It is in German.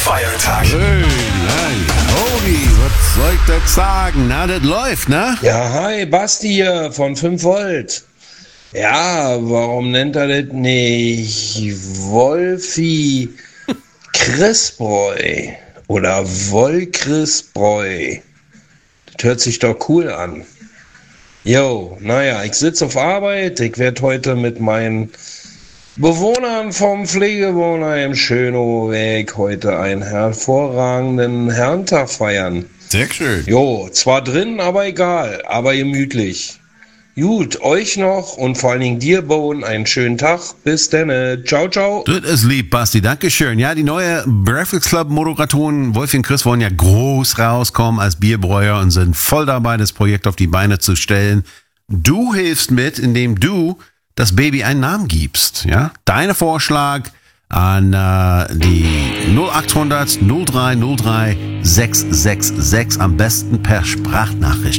Feiertag. Hey, Hogi, was soll ich das sagen? Na, das läuft, ne? Ja, hi, Basti hier von 5 Volt. Ja, warum nennt er das nicht Wolfi Christbräu oder Wollchrisbräu? Das hört sich doch cool an. Jo, naja, ich sitze auf Arbeit. Ich werde heute mit meinen Bewohnern vom Pflegewohnheim Schönoweg heute einen hervorragenden Herrentag feiern. Sehr schön. Jo, zwar drin, aber egal, aber gemütlich. Gut, euch noch und vor allen Dingen dir, Bowen, einen schönen Tag. Bis denne. Ciao, ciao. Das ist lieb, Basti. Dankeschön. Ja, die neue Breakfast Club Moderatoren Wolfi und Chris wollen ja groß rauskommen als Bierbräuer und sind voll dabei, das Projekt auf die Beine zu stellen. Du hilfst mit, indem du das Baby einen Namen gibst. Ja, dein Vorschlag an die 0800 0303 666, am besten per Sprachnachricht.